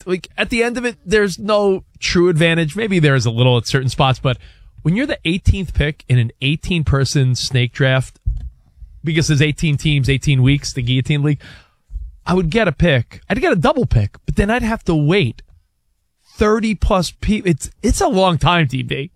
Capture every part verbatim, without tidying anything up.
like at the end of it, there's no true advantage. Maybe there is a little at certain spots, but when you're the eighteenth pick in an eighteen-person snake draft, because there's eighteen teams, eighteen weeks, the Guillotine League, I would get a pick. I'd get a double pick, but then I'd have to wait thirty-plus people. It's, it's a long time, D B.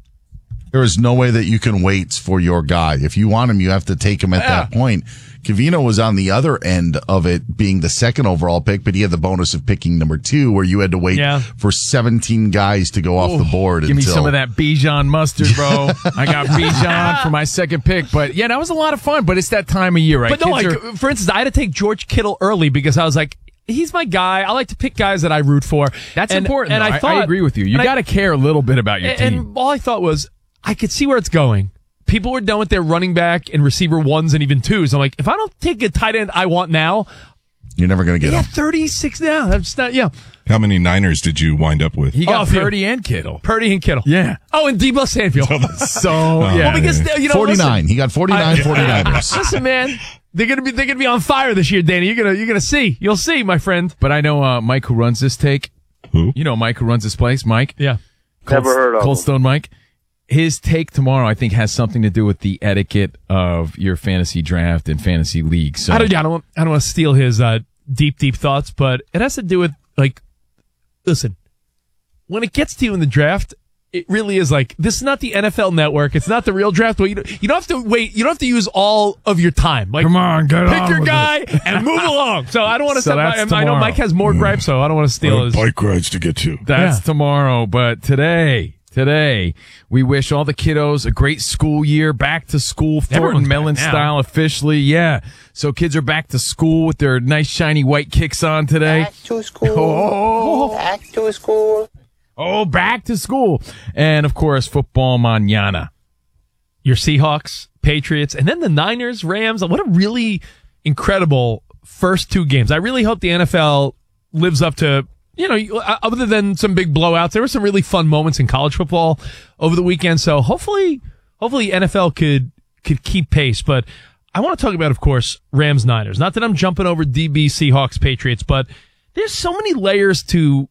There is no way that you can wait for your guy. If you want him, you have to take him at Yeah. that point. Cavino was on the other end of it, being the second overall pick, but he had the bonus of picking number two, where you had to wait Yeah. for seventeen guys to go off the board. Give until, me some of that Bijan mustard, bro. I got Bijan for my second pick. But, yeah, that was a lot of fun. But it's that time of year, right? But no, Kids like, are- for instance, I had to take George Kittle early because I was like, he's my guy. I like to pick guys that I root for. that's and, important. And though. I I, thought, I agree with you. You and I- got to care a little bit about your and, team. and all I thought was, I could see where it's going. People were done with their running back and receiver ones and even twos. I'm like, if I don't take a tight end I want now, You're never going to get yeah, him. thirty-six now. That's not, yeah. How many Niners did you wind up with? He got Oh, a few. Purdy and Kittle. Purdy and Kittle. Yeah. Oh, and Debo Samuel. So, yeah. well, because, you know, forty-nine. listen, He got forty-nine, I- forty-niners. listen, man, they're gonna be they're gonna be on fire this year, Danny. You're gonna you're gonna see. You'll see, my friend. But I know uh, Mike who runs this take. Who? You know Mike who runs this place, Mike? Yeah. Cold, Never heard of Cold him. Stone Mike. His take tomorrow, I think, has something to do with the etiquette of your fantasy draft and fantasy league. So I don't. I don't. Want, I don't want to steal his uh, deep, deep thoughts, but it has to do with like. Listen, when it gets to you in the draft, it really is like this is not the N F L Network. It's not the real draft. Where you don't, you don't have to wait. You don't have to use all of your time. Like, Come on, get pick on your with guy and move along. So I don't want to. So step that's I, I know tomorrow. Mike has more gripes, so I don't want to steal his. Bike rides to get to. That's Yeah. tomorrow, but today, today, we wish all the kiddos a great school year, back to school, Thornton Everyone's Mellon back now. style officially. Yeah. So kids are back to school with their nice shiny white kicks on today. Back to school. Oh, Back to school. oh, back to school. And of course, football mañana. Your Seahawks, Patriots, and then the Niners, Rams. What a really incredible first two games. I really hope the N F L lives up to, you know, other than some big blowouts, there were some really fun moments in college football over the weekend. So hopefully, hopefully N F L could, could keep pace. But I want to talk about, of course, Rams, Niners. Not that I'm jumping over D B, Seahawks, Patriots, but there's so many layers to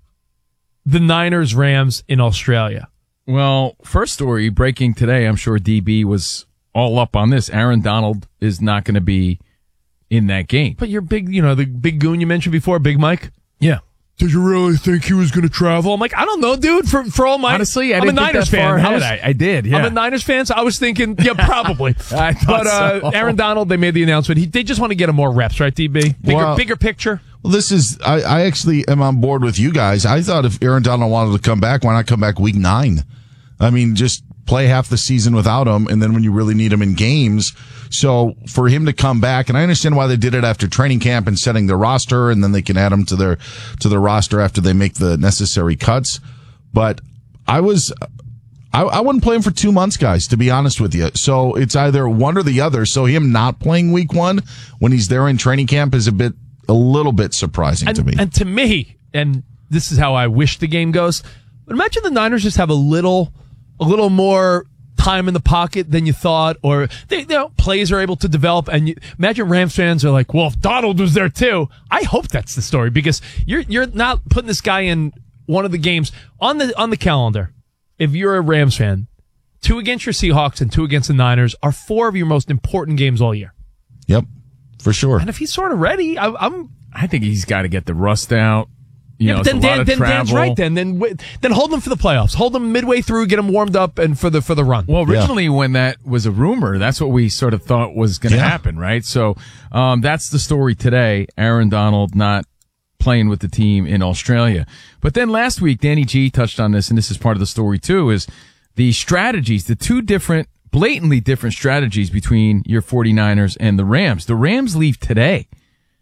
the Niners, Rams in Australia. Well, first story breaking today. I'm sure D B was all up on this. Aaron Donald is not going to be in that game. But your big, you know, the big goon you mentioned before, Big Mike. Yeah. Did you really think he was going to travel? I'm like, I don't know, dude. For for all my Honestly, I I'm didn't a think Niners that far fan. I, ahead. was, I, I did. Yeah. I'm a Niners fan, so I was thinking, yeah, probably. I thought but uh, so. Aaron Donald, they made the announcement. He, they just want to get him more reps, right, D B? Bigger, Well- bigger picture. Well, this is, I, I actually am on board with you guys. I thought if Aaron Donald wanted to come back, why not come back week nine? I mean, just play half the season without him, and then when you really need him in games. So for him to come back, and I understand why they did it after training camp and setting their roster, and then they can add him to their, to their roster after they make the necessary cuts. But I was, I, I wouldn't play him for two months, guys, to be honest with you. So it's either one or the other. So him not playing week one when he's there in training camp is a bit, a little bit surprising And, to me. and to me, and this is how I wish the game goes. But imagine the Niners just have a little, a little more time in the pocket than you thought, or they, you know, plays are able to develop. And you, imagine Rams fans are like, "Well, if Donald was there too." I hope that's the story because you're you're not putting this guy in one of the games on the on the calendar. If you're a Rams fan, two against your Seahawks and two against the Niners are four of your most important games all year. Yep, for sure. And if he's sort of ready, I, I'm. I think he's got to get the rust out. You Yeah, know, but then it's a lot Dan, of then Dan's travel. right. Then then wi- then hold them for the playoffs. Hold them midway through, get them warmed up, and for the for the run. Well, originally when that was a rumor, that's what we sort of thought was going to Yeah. happen, right? So um, that's the story today. Aaron Donald not playing with the team in Australia. But then last week, Danny G touched on this, and this is part of the story too, is the strategies, the two different, blatantly different strategies between your 49ers and the Rams. The Rams leave today.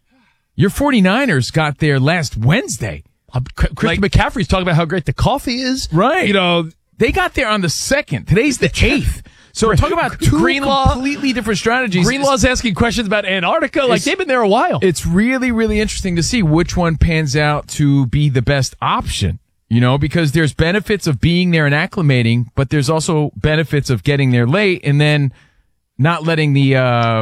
Your 49ers got there last Wednesday. Uh, Christian McCaffrey's talking about how great the coffee is. Right. You know, They got there on the second. Today's the eighth. So we're talking about two Greenlaw- completely different strategies. Greenlaw's asking questions about Antarctica. Like It's- they've been there a while. It's really, really interesting to see which one pans out to be the best option. You know, because there's benefits of being there and acclimating, but there's also benefits of getting there late and then not letting the, uh,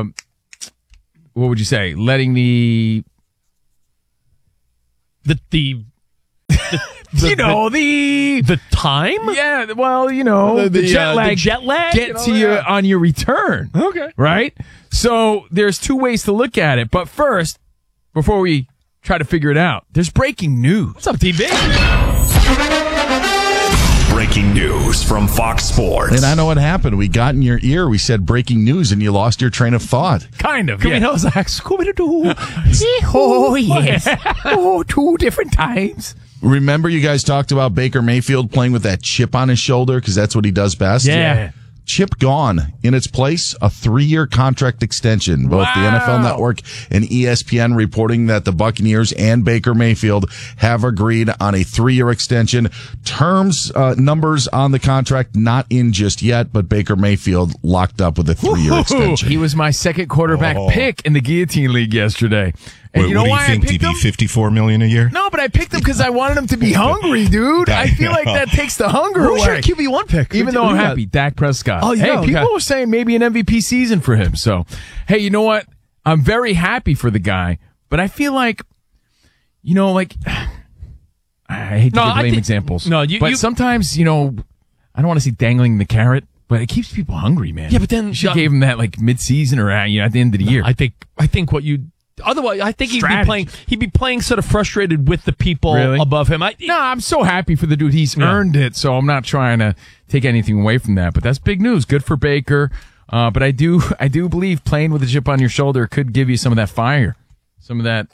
what would you say? Letting the, the the The, you know, the... the time? Yeah, well, you know, The- the, the, jet uh, lag. the jet lag, Get you know, to you yeah. on your return. Okay. Right? So there's two ways to look at it. But first, before we try to figure it out, there's breaking news. What's up, T B? Breaking news from Fox Sports. And I know what happened. We got in your ear. We said breaking news, and you lost your train of thought. Kind of, Can we yeah. know Zach? Scooby-Doo. Oh, yes. Oh, two different times. Remember, you guys talked about Baker Mayfield playing with that chip on his shoulder because that's what he does best? Yeah. Chip gone. In its place, a three-year contract extension. Both the N F L Wow. Network and E S P N reporting that the Buccaneers and Baker Mayfield have agreed on a three-year extension. Terms, uh, numbers on the contract not in just yet, but Baker Mayfield locked up with a three-year extension. He was my second quarterback Oh. pick in the Guillotine League yesterday. And Wait, you know what do you why think, I picked D B? him? fifty-four million a year? No, but I picked him because I wanted him to be hungry, dude. I feel like that takes the hunger Who's your away. Q B one pick? Even Who- though who I'm you got? happy, Dak Prescott. Oh, yeah, hey, okay. people were saying maybe an M V P season for him. So, hey, you know what? I'm very happy for the guy, but I feel like, you know, like I hate to No, give I lame think- examples. no, you- but you- sometimes, you know, I don't want to say dangling the carrot, but it keeps people hungry, man. Yeah, but then- you should gave him that like mid-season or at, you know, at the end of the year. I think I think what you otherwise I think he'd Strategy. be playing he'd be playing sort of frustrated with the people Really? above him. I, No, I'm so happy for the dude. He's Yeah. earned it, so I'm not trying to take anything away from that. But that's big news. Good for Baker. Uh, but I do, I do believe playing with a chip on your shoulder could give you some of that fire, some of that.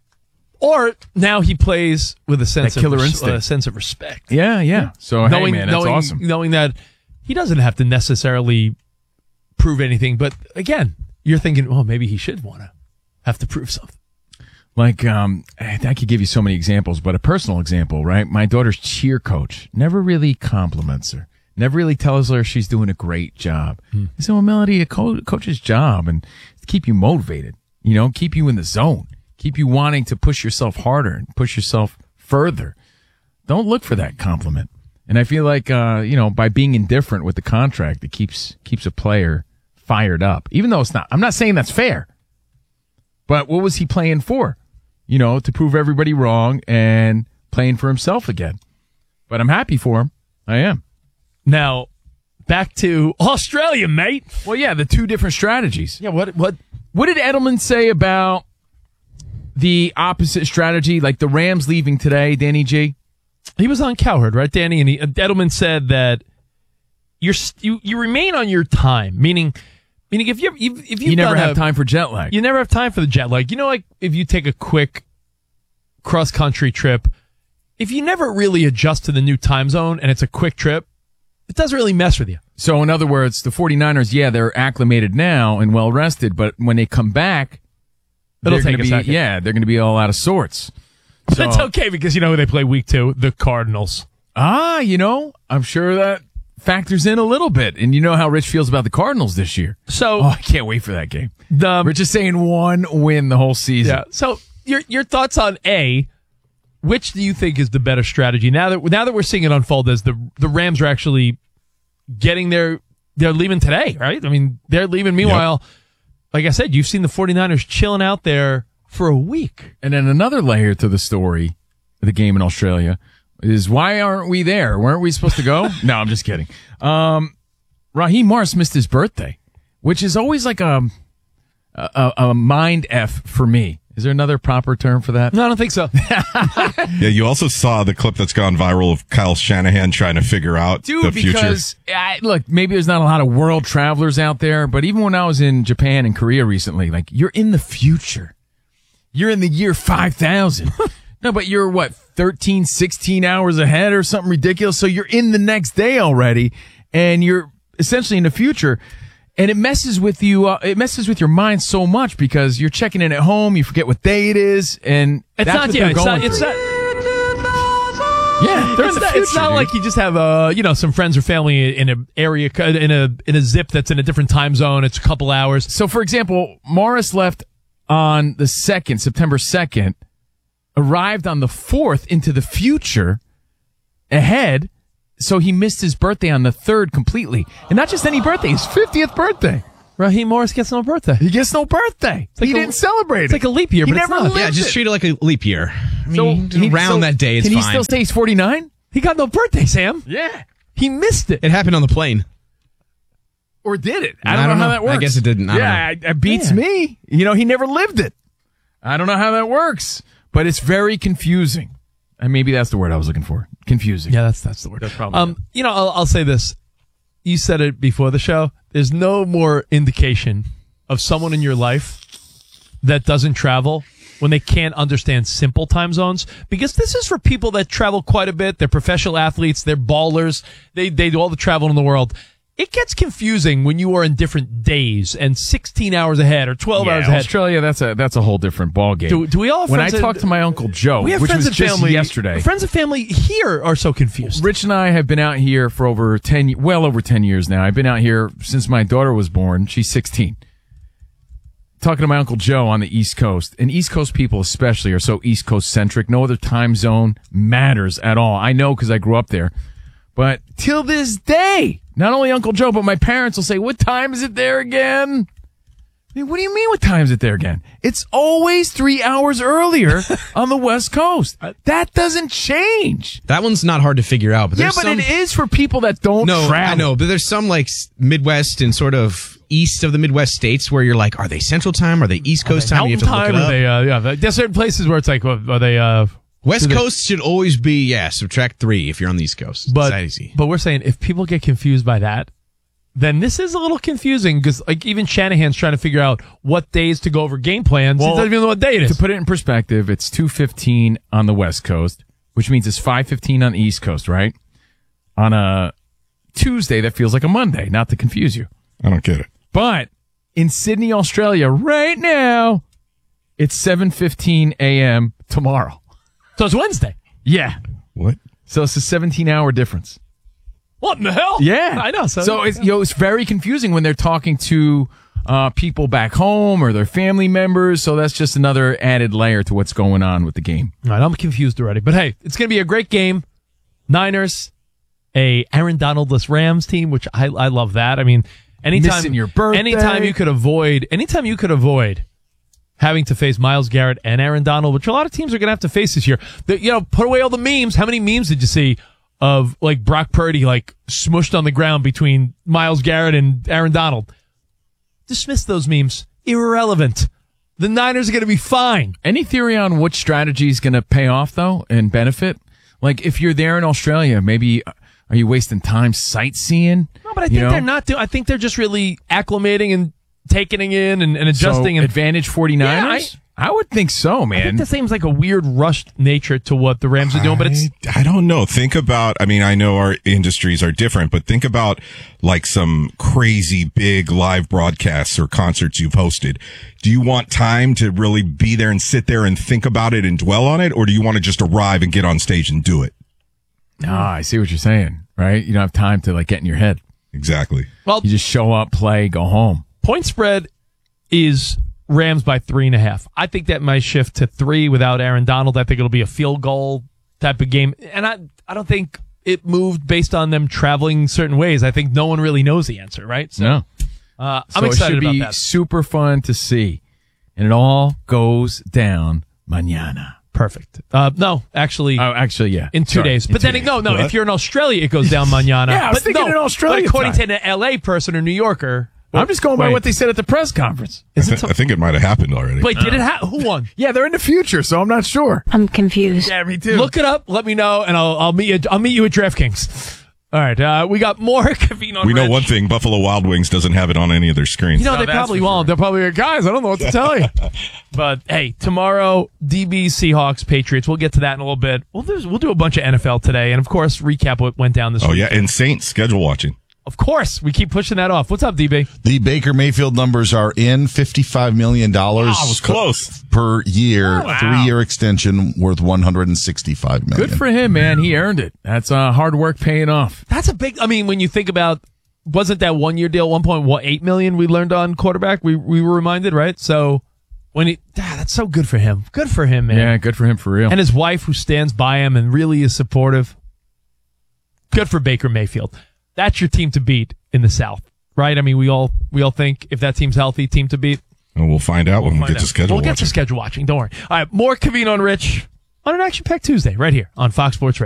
or now he plays with a sense That killer of res- instinct. a sense of respect. Yeah, yeah. So knowing hey, man, that's knowing, awesome. knowing that he doesn't have to necessarily prove anything, but again, you're thinking, oh, maybe he should want to have to prove something. Like, um, I could give you so many examples, but a personal example, right? My daughter's cheer coach never really compliments her. Never really tells her she's doing a great job. Hmm. I said, well, Melody, a co- coach's job and to keep you motivated, you know, keep you in the zone, keep you wanting to push yourself harder and push yourself further. Don't look for that compliment. And I feel like, uh, you know, by being indifferent with the contract, it keeps, keeps a player fired up, even though it's not, I'm not saying that's fair, but what was he playing for? You know, to prove everybody wrong and playing for himself again. But I'm happy for him. I am. Now, back to Australia, mate. Well, yeah, the two different strategies. Yeah, what what What did Edelman say about the opposite strategy, like the Rams leaving today, Danny G? he was on Cowherd, right, Danny? And he, Edelman said that you're st- you you remain on your time, meaning meaning if you if you've You never done have a- time for jet lag. You never have time for the jet lag. You know, like if you take a quick cross country trip, if you never really adjust to the new time zone and it's a quick trip, it doesn't really mess with you. So, in other words, the 49ers, yeah, they're acclimated now and well rested, but when they come back, It'll they're take gonna a be, second. yeah, they're going to be all out of sorts. So, That's okay because you know who they play week two? The Cardinals. ah, you know, I'm sure that factors in a little bit. And you know how Rich feels about the Cardinals this year. So Oh, I can't wait for that game. the We're just saying one win the whole season. yeah. So your your thoughts on A? Which do you think is the better strategy now that now that we're seeing it unfold as the the Rams are actually getting their they're leaving today, right? I mean, they're leaving. Meanwhile, like I said, you've seen the 49ers chilling out there for a week. And then another layer to the story of the game in Australia is why aren't we there? Weren't we supposed to go? No, I'm just kidding. Um, Raheem Morris missed his birthday, which is always like a, a, a mind F for me. Is there another proper term for that? No, I don't think so. Yeah, you also saw the clip that's gone viral of Kyle Shanahan trying to figure out Dude, the future. because I, look, maybe there's not a lot of world travelers out there, but even when I was in Japan and Korea recently, like you're in the future. You're in the year five thousand. No, but you're what, thirteen, sixteen hours ahead or something ridiculous. So you're in the next day already and you're essentially in the future. And it messes with you. Uh, it messes with your mind so much because you're checking in at home. You forget what day it is. And It's that's not. what Yeah, they're it's going not. It's through. not. Yeah, they're in It's the not, future, it's not dude. like you just have a you know some friends or family in an area in a in a zip that's in a different time zone. It's a couple hours. So, for example, Morris left on the second, September second, arrived on the fourth into the future ahead. So he missed his birthday on the third completely. And not just any birthday, his fiftieth birthday. Raheem Morris gets no birthday. He gets no birthday. like he a- didn't celebrate It's it. like a leap year, He but it's never not. lived Yeah, just it. treat it like a leap year. I mean, he- around so that day, it's can fine. he still say he's forty-nine? He got no birthday, Sam. Yeah. He missed it. It happened on the plane. Or did it? I I don't, don't know how know. that works. I guess it didn't. I yeah, don't it- it beats Yeah. me. You know, he never lived it. I don't know how that works, but it's very confusing. And maybe that's the word I was looking for. Confusing. Yeah, that's that's the word. That's probably Um, you know, I'll, I'll say this. You said it before the show. There's no more indication of someone in your life that doesn't travel when they can't understand simple time zones, because this is for people that travel quite a bit. They're professional athletes. They're ballers. They they do all the travel in the world. It gets confusing when you are in different days and sixteen hours ahead or twelve Yeah, hours ahead. Australia, that's a that's a whole different ballgame. Do- do we all have When I friends that- talked to my Uncle Joe, We have which friends was and just family yesterday. Friends and family here are so confused. Rich and I have been out here for over ten, well over ten years now. I've been out here since my daughter was born. She's sixteen. Talking to my Uncle Joe on the East Coast, and East Coast people especially are so East Coast centric. No other time zone matters at all. I know because I grew up there. But till this day, not only Uncle Joe, but my parents will say, "What time is it there again?" I mean, what do you mean, what time is it there again? It's always three hours earlier on the West Coast. That doesn't change. That one's not hard to figure out. But Yeah, there's but some, it is for people that don't No, travel. I know, but there's some like s- Midwest and sort of east of the Midwest states where you're like, are they Central Time? Are they East Coast time? You Mountain have to time? look it Are up. they, uh, yeah, there's certain places where it's like, well, are they, uh, West do they- Coast should always be, yeah, subtract three if you're on the East Coast. but, it's that easy. but we're saying if people get confused by that, then this is a little confusing because like even Shanahan's trying to figure out what days to go over game plans. Well, he doesn't even know what day it To is. put it in perspective, it's two fifteen on the West Coast, which means it's five fifteen on the East Coast, right? On a Tuesday, that feels like a Monday, not to confuse you. I don't get it. But in Sydney, Australia, right now, it's seven fifteen a.m. tomorrow. So it's Wednesday. Yeah. What? So it's a seventeen-hour difference. What in the hell? Yeah, I know. So, So, it's, you know, it's very confusing when they're talking to uh, people back home or their family members. So that's just another added layer to what's going on with the game. All right, I'm confused already. But hey, it's going to be a great game. Niners, a Aaron Donald-less Rams team, which I I love that. I mean, anytime Missing your birthday. anytime you could avoid, anytime you could avoid having to face Myles Garrett and Aaron Donald, which a lot of teams are going to have to face this year. The, you know, put away all the memes. How many memes did you see of like Brock Purdy like smushed on the ground between Myles Garrett and Aaron Donald? Dismiss those memes. Irrelevant. The Niners are going to be fine. Any theory on which strategy is going to pay off, though, and benefit? Like, if you're there in Australia, maybe uh, are you wasting time sightseeing? No, but I You think know? they're not doing. I think they're just really acclimating and taking it in and, and adjusting. So, and advantage 49ers? Yeah, I, would think so, I man. think that seems like a weird rushed nature to what the Rams are doing. But it's I, I don't know. Think about, I mean, I know our industries are different, but think about like some crazy big live broadcasts or concerts you've hosted. Do you want time to really be there and sit there and think about it and dwell on it? Or do you want to just arrive and get on stage and do it? Ah, I see what you're saying, right? You don't have time to, like, get in your head. Exactly. well, You just show up, play, go home. point spread is Rams by three and a half. I think that might shift to three without Aaron Donald. I think it'll be a field goal type of game, and I I don't think it moved based on them traveling certain ways. I think no one really knows the answer, right? So No. uh, So I'm excited it should about be that. super fun to see. And it all goes down mañana. Perfect. Uh, no, actually, Oh, actually, yeah. in two Sorry, days. in But two then, days. no, no. What? If you're in Australia, it goes down mañana. Yeah, I was but thinking no, in Australia But according time. to an L A person or New Yorker, I'm just going by Wait. what they said at the press conference. I, Is it th- so- I think it might have happened already. wait, did it ha- who won? Yeah, they're in the future, so I'm not sure. I'm confused. Yeah, me too. Look it up. Let me know, and I'll I'll meet you. I'll meet you at DraftKings. All right, uh, we got more Kavino. we know Rich. one thing, Buffalo Wild Wings doesn't have it on any of their screens. You know, No, they that's probably for won't. sure. They're probably like, guys, I don't know what to tell you. But hey, tomorrow, D B, Seahawks, Patriots. We'll get to that in a little bit. We'll do, we'll do a bunch of N F L today, and of course, recap what went down this oh, week. yeah. And Saints schedule watching. Of course, we keep pushing that off. What's up, D B? The Baker Mayfield numbers are in fifty-five million dollars Wow, it was close. per year, Wow. three year extension worth one hundred sixty-five million. Good for him, man. He earned it. That's uh, hard work paying off. That's a big. I mean, when you think about, wasn't that one year deal one point eight million we learned on quarterback? We we were reminded, right? So when he, ah, that's so good for him. Good for him, man. Yeah, good for him for real. And his wife, who stands by him and really is supportive. Good for Baker Mayfield. That's your team to beat in the South, right? I mean, we all we all think if that team's healthy, team to beat. And we'll find out when we Find get out. to schedule We'll get watching. to schedule watching. Don't worry. All right, more Kavino and Rich on an action-packed Tuesday right here on Fox Sports Radio.